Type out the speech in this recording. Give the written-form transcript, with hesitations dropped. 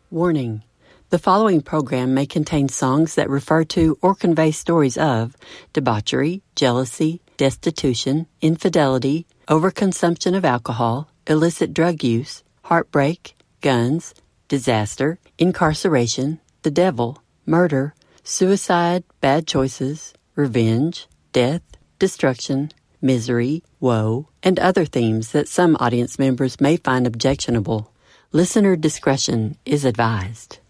Warning: the following program may contain songs that refer to or convey stories of debauchery, jealousy, destitution, infidelity, overconsumption of alcohol, illicit drug use, heartbreak, guns, disaster, incarceration, the devil, murder, suicide, bad choices, revenge, death, destruction, misery, woe, and other themes that some audience members may find objectionable. Listener discretion is advised.